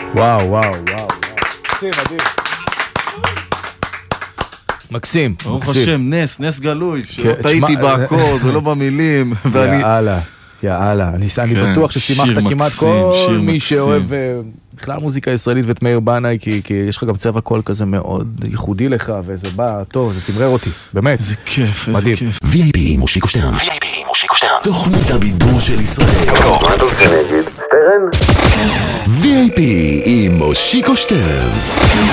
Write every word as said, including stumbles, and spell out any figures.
וואו, וואו, וואו. מקסים, מדהים. מקסים, ברוך מקסים. השם, נס, נס גלוי, שלא טעיתי באקורד ולא במילים. יאללה, יאללה. אני בטוח ששימחת כמעט כל מי שאוהב בכלל מוזיקה ישראלית ואת מאיר בנאי, כי יש לך גם צבע קול כזה מאוד ייחודי לך, וזה בא טוב, זה צמרר אותי, באמת. איזה כיף, איזה כיף. וי איי פי עם מושיקו שטרן. וי איי פי עם מושיקו שטרן. תוכנית הבידור של ישראל. מה אתה עושה נגד? שטרן? וי איי פי עם מושיקו שטרן.